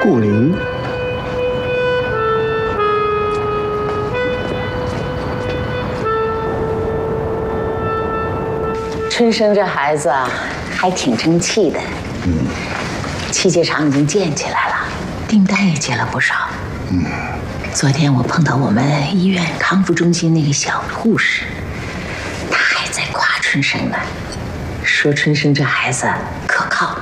顾灵。 春生这孩子啊，还挺争气的。器械厂已经建起来了，订单也接了不少。昨天我碰到我们医院康复中心那个小护士，她还在夸春生呢，说春生这孩子可靠。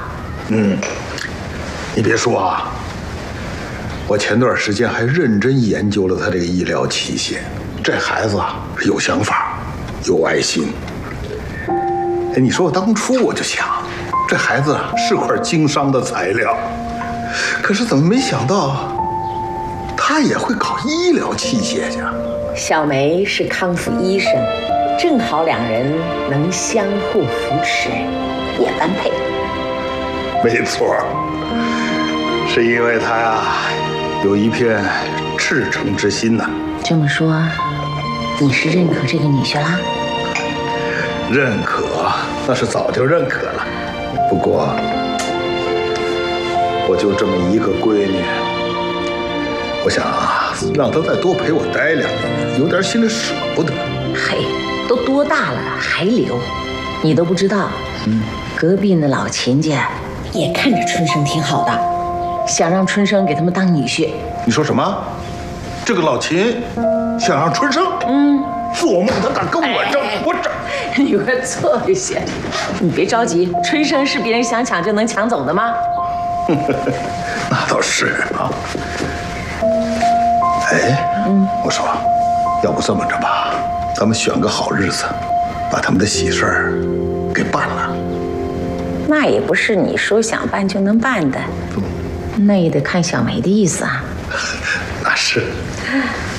你别说啊，我前段时间还认真研究了他这个医疗器械，这孩子啊是有想法，有爱心。哎，你说我当初我就想，这孩子是块经商的材料，可是怎么没想到，他也会搞医疗器械去？ 小梅是康复医生，正好两人能相互扶持，也般配。 没错，是因为他呀有一片赤诚之心呐。 这么说，你是认可这个女婿啦？ 认可那是早就认可了，不过我就这么一个闺女，我想啊，让她再多陪我待2年，有点心里舍不得。 嘿，都多大了还留？你都不知道，隔壁那老秦家也看着春生挺好的，想让春生给他们当女婿。 你说什么？这个老秦想让春生？做梦他敢跟我争？我争！ 你快坐下，你别着急，春生是别人想抢就能抢走的吗？ 那倒是啊。哎，我说，要不这么着吧，咱们选个好日子，把他们的喜事儿给办了。 那也不是你说想办就能办的，那也得看小梅的意思啊。 那是。